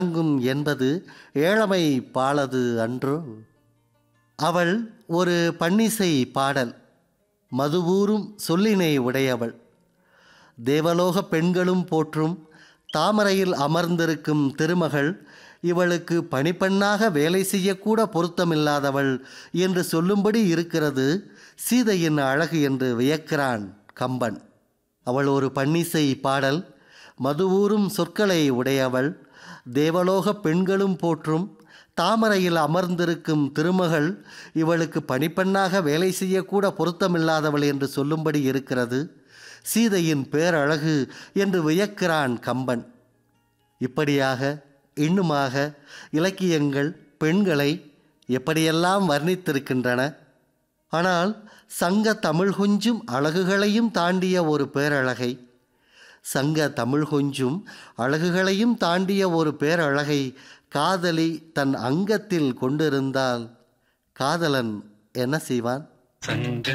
தாங்கும் என்பது ஏழமை பாலது அன்றோ. அவள் ஒரு பன்னிசை பாடல், மதுவூரும் சொல்லினை உடையவள். தேவலோக பெண்களும் போற்றும் தாமரையில் அமர்ந்திருக்கும் திருமகள் இவளுக்கு பணிப்பெண்ணாக வேலை செய்யக்கூட பொருத்தமில்லாதவள் என்று சொல்லும்படி இருக்கிறது சீதையின் அழகு என்று வியக்கிறான் கம்பன். அவள் ஒரு பன்னிசை பாடல், மதுவூரும் சொற்களை உடையவள், தேவலோக பெண்களும் போற்றும் தாமரையில் அமர்ந்திருக்கும் திருமகள் இவளுக்கு பணிப்பெண்ணாக வேலை செய்யக்கூட பொருத்தமில்லாதவள் என்று சொல்லும்படி இருக்கிறது சீதையின் பேரழகு என்று வியக்கிறான் கம்பன். இப்படியாக இன்னுமாக இலக்கியங்கள் பெண்களை எப்படியெல்லாம் வர்ணித்திருக்கின்றன. ஆனால் சங்க தமிழ் கொஞ்சும் அழகுகளையும் தாண்டிய ஒரு பேரழகை, சங்க தமிழ் கொஞ்சும் அழகுகளையும் தாண்டிய ஒரு பேரழகை காதலி தன் அங்கத்தில் கொண்டிருந்தால் காதலன் என்ன செய்வான்?